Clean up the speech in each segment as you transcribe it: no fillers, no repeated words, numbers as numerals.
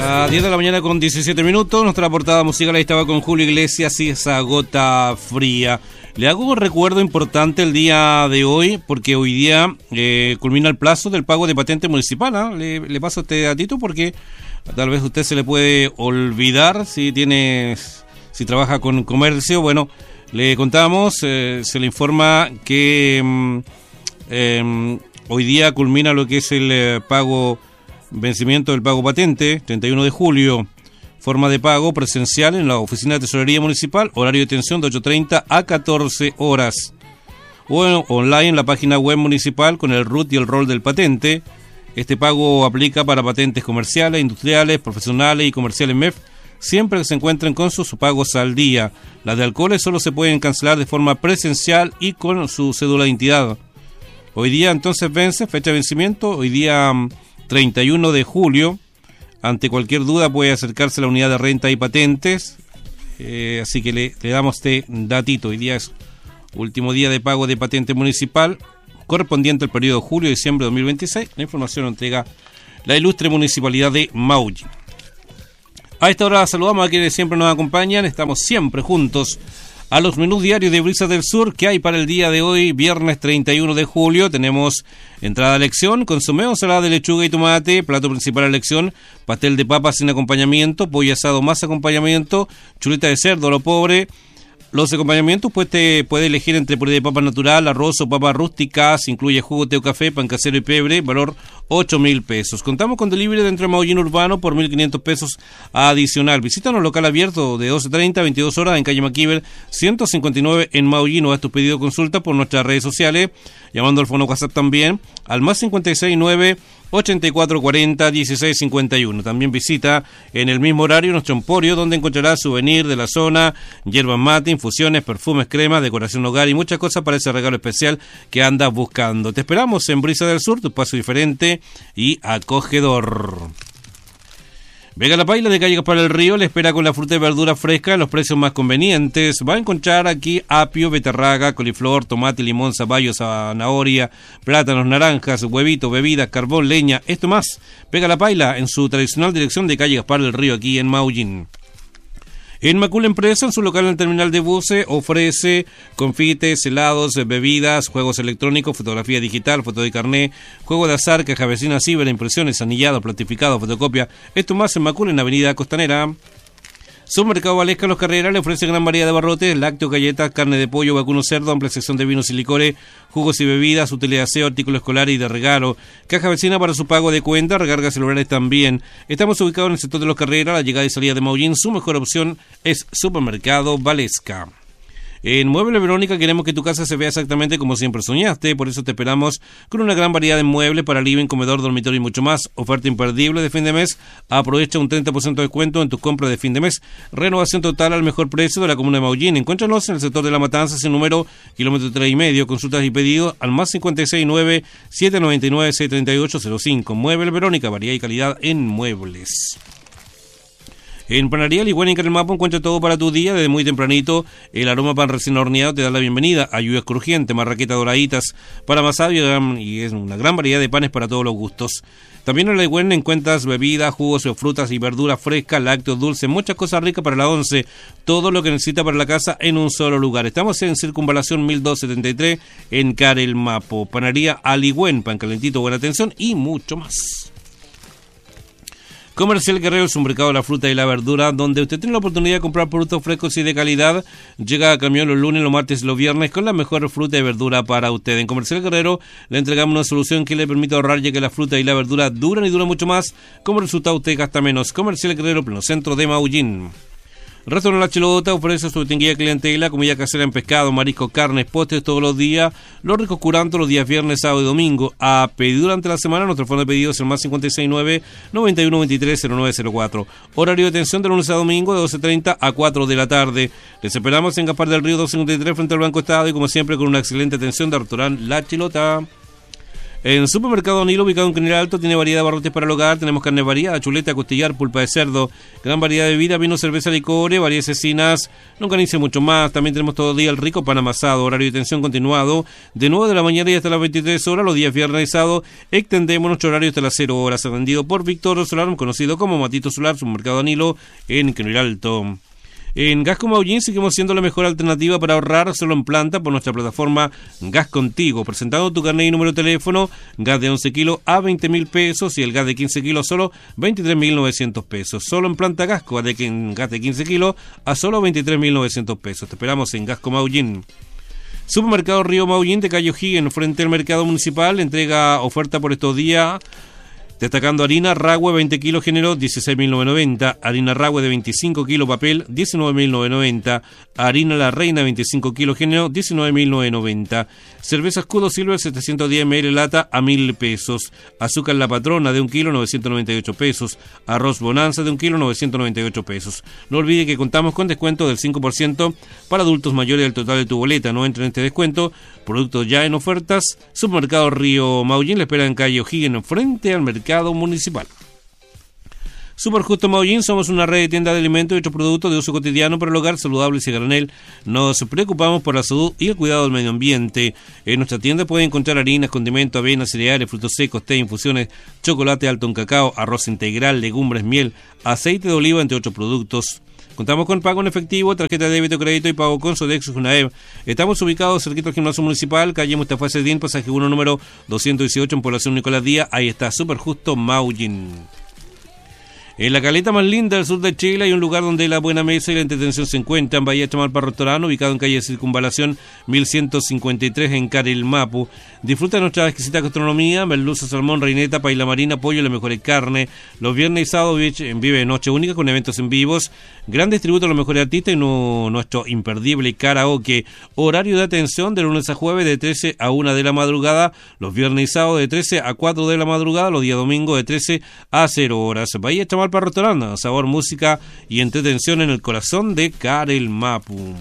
A 10 de la mañana con 17 minutos, nuestra portada musical ahí estaba con Julio Iglesias y esa gota fría. Le hago un recuerdo importante el día de hoy, porque hoy día culmina el plazo del pago de patente municipal, ¿eh? Le paso este datito porque tal vez a usted se le puede olvidar si trabaja con comercio. Bueno, le contamos, se le informa que hoy día culmina lo que es el vencimiento del pago patente, 31 de julio. Forma de pago presencial en la oficina de tesorería municipal, horario de atención de 8:30 a 14 horas. O online en la página web municipal con el RUT y el rol del patente. Este pago aplica para patentes comerciales, industriales, profesionales y comerciales MEF, siempre que se encuentren con sus pagos al día. Las de alcoholes solo se pueden cancelar de forma presencial y con su cédula de identidad. Hoy día entonces vence, fecha de vencimiento, hoy día 31 de julio. Ante cualquier duda puede acercarse a la unidad de renta y patentes, así que le damos este datito. Hoy día es último día de pago de patente municipal, correspondiente al periodo julio-diciembre de 2026. La información lo entrega la ilustre Municipalidad de Maullín. A esta hora saludamos a quienes siempre nos acompañan, estamos siempre juntos a los menús diarios de Brisas del Sur que hay para el día de hoy, viernes 31 de julio. Tenemos entrada a elección, consomé, ensalada de lechuga y tomate, plato principal a elección, pastel de papas sin acompañamiento, pollo asado más acompañamiento, chuleta de cerdo a lo pobre. Los acompañamientos, pues te puede elegir entre puré de papa natural, arroz o papas rústicas, incluye jugo, té o café, pan casero y pebre, valor 8.000 pesos. Contamos con delivery dentro de Maullín Urbano por 1.500 pesos adicional. Visítanos local abierto de 12:30 a 22 horas en calle Maquiver 159 en Maullín, o haz tu pedido o consulta por nuestras redes sociales, llamando al fono WhatsApp también al más 569 8440 1651. También visita en el mismo horario nuestro emporio, donde encontrarás souvenir de la zona, hierbas mate, infusiones, perfumes, cremas, decoración hogar y muchas cosas para ese regalo especial que andas buscando. Te esperamos en Brisa del Sur, tu espacio diferente y acogedor. Vega La Paila de calle Gaspar del Río le espera con la fruta y verdura fresca en los precios más convenientes. Va a encontrar aquí apio, beterraga, coliflor, tomate, limón, zapallo, zanahoria, plátanos, naranjas, huevitos, bebidas, carbón, leña, esto más. Vega La Paila en su tradicional dirección de calle Gaspar del Río aquí en Maullín. En Macul Empresa, en su local en el terminal de buses, ofrece confites, helados, bebidas, juegos electrónicos, fotografía digital, foto de carné, juego de azar, caja vecina, ciber, impresiones, anillado, plastificado, fotocopia. Esto más en Macul, en Avenida Costanera. Supermercado Valesca Los Carreras le ofrece gran variedad de barrotes, lácteos, galletas, carne de pollo, vacuno, cerdo, amplia sección de vinos y licores, jugos y bebidas, útiles de aseo, artículos escolares y de regalo. Caja vecina para su pago de cuenta, recargas celulares también. Estamos ubicados en el sector de Los Carreras, la llegada y salida de Maullín. Su mejor opción es Supermercado Valesca. En Mueble Verónica queremos que tu casa se vea exactamente como siempre soñaste, por eso te esperamos con una gran variedad de muebles para living, comedor, dormitorio y mucho más. Oferta imperdible de fin de mes. Aprovecha un 30% de descuento en tus compras de fin de mes. Renovación total al mejor precio de la comuna de Maullín. Encuéntranos en el sector de La Matanza, sin número, kilómetro 3,5. Consultas y pedidos al más 569 799 63805. Mueble Verónica, variedad y calidad en muebles. En Panadería Ligüen en Carelmapo encuentra todo para tu día. Desde muy tempranito, el aroma pan recién horneado te da la bienvenida. Ayudas crujientes, marraquetas doraditas para amasado y es una gran variedad de panes para todos los gustos. También en la Ligüen encuentras bebidas, jugos, frutas y verduras frescas, lácteos, dulces, muchas cosas ricas para la once. Todo lo que necesita para la casa en un solo lugar. Estamos en Circunvalación 1273 en Carelmapo. Panadería Ligüen, pan calentito, buena atención y mucho más. Comercial Guerrero es un mercado de la fruta y la verdura donde usted tiene la oportunidad de comprar productos frescos y de calidad. Llega a camión los lunes, los martes y los viernes con la mejor fruta y verdura para usted. En Comercial Guerrero le entregamos una solución que le permite ahorrar, ya que la fruta y la verdura duran y duran mucho más. Como resultado usted gasta menos. Comercial Guerrero, pleno centro de Maullín. Restaurante La Chelota ofrece su distinguida clientela, comida casera en pescado, marisco, carnes, postres todos los días, los ricos curantos los días viernes, sábado y domingo. A pedir durante la semana, nuestro fondo de pedidos es el más 569 9123 0904. Horario de atención de lunes a domingo de 12:30 a 4 de la tarde. Les esperamos en Gaspar del Río 253 frente al Banco Estado y como siempre con una excelente atención de restaurante La Chelota. En Supermercado Nilo, ubicado en Canel Alto, tiene variedad de barrotes para el hogar. Tenemos carne variada, chuleta, costillar, pulpa de cerdo, gran variedad de bebida, vino, cerveza, licores, variedades cecinas, longaniza y mucho más. También tenemos todo el día el rico pan amasado, horario de atención continuado, de 9 de la mañana y hasta las 23 horas, los días viernes y sábado. Extendemos nuestro horario hasta las 0 horas. Atendido por Víctor Solar, conocido como Matito Solar, Supermercado Nilo, en Canel Alto. En Gas Comaullín seguimos siendo la mejor alternativa para ahorrar solo en planta por nuestra plataforma Gas Contigo, presentando tu carnet y número de teléfono. Gas de 11 kilos a 20.000 pesos y el gas de 15 kilos solo 23.900 pesos. Solo en planta Gasco, gas de 15 kilos a solo 23.900 pesos. Te esperamos en Gas Comaullín. Supermercado Río Maullín de Cayo Higgin, frente al mercado municipal, entrega oferta por estos días. Destacando harina Ragüe 20 kilos género 16.990, harina Ragüe de 25 kilos papel 19.990, harina La Reina 25 kilos género 19.990, cerveza Escudo Silver 710 ml lata a 1.000 pesos, azúcar La Patrona de 1 kilo 998 pesos, arroz Bonanza de 1 kilo 998 pesos. No olvide que contamos con descuento del 5% para adultos mayores del total de tu boleta. No entra en este descuento, productos ya en ofertas. Supermercado Río Maullín le espera en calle O'Higgins frente al mercado municipal. Super Justo Maullín, somos una red de tiendas de alimentos y otros productos de uso cotidiano para el hogar, saludables y a granel. Nos preocupamos por la salud y el cuidado del medio ambiente. En nuestra tienda pueden encontrar harinas, condimentos, avenas, cereales, frutos secos, té, infusiones, chocolate alto en cacao, arroz integral, legumbres, miel, aceite de oliva, entre otros productos. Contamos con pago en efectivo, tarjeta de débito, crédito y pago con Sodexo y Junaev. Estamos ubicados cerquita del Gimnasio Municipal, calle Mustafa Cedín, pasaje 1, número 218, en población Nicolás Díaz. Ahí está, Super Justo Maullín. En la caleta más linda del sur de Chile hay un lugar donde la buena mesa y la entretención se encuentran. Bahía Chamalpa Restaurante, ubicado en calle Circunvalación 1153 en Carelmapu. Disfruta de nuestra exquisita gastronomía, merluza, salmón, reineta, paella marina, pollo y las mejores carnes. Los viernes y sábados vive Noche Única con eventos en vivos, grandes tributos a los mejores artistas y nuestro imperdible karaoke. Horario de atención de lunes a jueves de 13 a 1 de la madrugada, los viernes y sábados de 13 a 4 de la madrugada, los días domingos de 13 a 0 horas. Bahía Chamalpa Restaurante, sabor, música y entretención en el corazón de Carelmapu.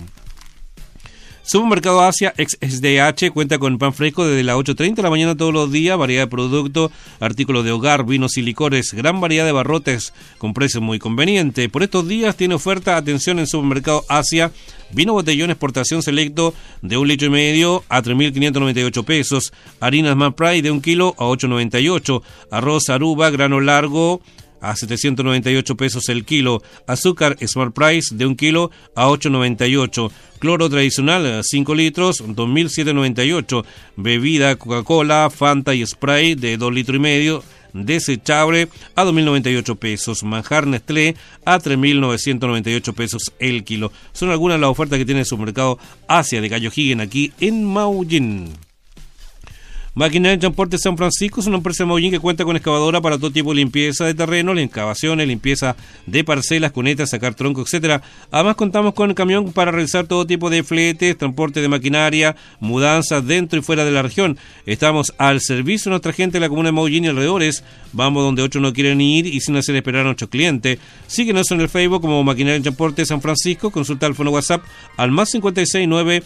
Supermercado Asia ex SDH cuenta con pan fresco desde las 8:30 de la mañana todos los días, variedad de productos, artículos de hogar, vinos y licores, gran variedad de barrotes con precios muy convenientes. Por estos días tiene oferta, atención, en Supermercado Asia, vino botellón exportación selecto de 1,5 litros a 3.598 pesos, harinas Man Pride de 1 kilo a 8.98, arroz Aruba grano largo a 798 pesos el kilo, azúcar Smart Price de 1 kilo a 8.98, cloro tradicional 5 litros 2.798, bebida Coca-Cola, Fanta y Spray de 2,5 litros desechable a 2.098 pesos, manjar Nestlé a 3.998 pesos el kilo. Son algunas de las ofertas que tiene el Supermercado Asia de Cayo Higgin aquí en Maullín. Maquinaria de Transporte San Francisco es una empresa de Maullín que cuenta con excavadora para todo tipo de limpieza de terreno, excavaciones, limpieza de parcelas, cunetas, sacar tronco, etcétera. Además contamos con camión para realizar todo tipo de fletes, transporte de maquinaria, mudanzas dentro y fuera de la región. Estamos al servicio de nuestra gente de la comuna de Maullín y alrededores. Vamos donde otros no quieren ir y sin hacer esperar a nuestros clientes. Síguenos en el Facebook como Maquinaria de Transporte San Francisco. Consulta el fono WhatsApp al más 569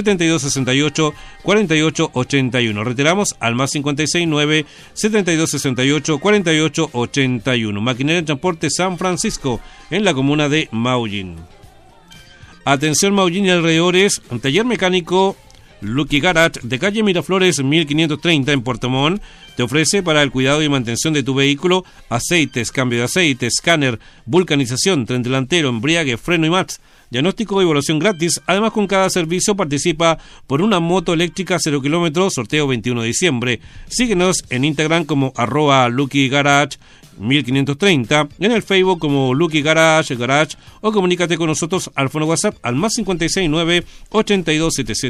7268 4881. Reiteramos al más 569 7268 4881. Maquinaria de Transporte San Francisco en la comuna de Maullín. Atención Maullín y alrededores, un taller mecánico Lucky Garage de calle Miraflores 1530 en Puerto Montt te ofrece para el cuidado y mantención de tu vehículo aceites, cambio de aceite, escáner, vulcanización, tren delantero, embriague, freno y más. Diagnóstico y evaluación gratis. Además, con cada servicio participa por una moto eléctrica 0 kilómetros, sorteo 21 de diciembre. Síguenos en Instagram como @Lucky Garage 1530, en el Facebook como Lucky Garage o comunícate con nosotros al fono WhatsApp al más 569 82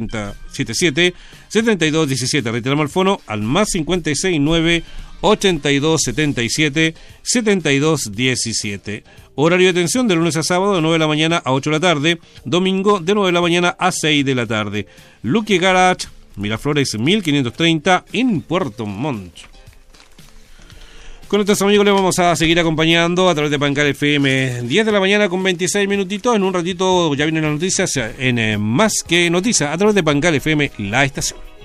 77 72 17. Reiteramos el fono al más 569 82 77 72 17. Horario de atención de lunes a sábado de 9 de la mañana a 8 de la tarde, domingo de 9 de la mañana a 6 de la tarde. Lucky Garage, Miraflores 1530 en Puerto Montt. Con nuestros amigos les vamos a seguir acompañando a través de Pancal FM, 10 de la mañana con 26 minutitos. En un ratito ya vienen las noticias en Más que Noticias a través de Pancal FM, la estación.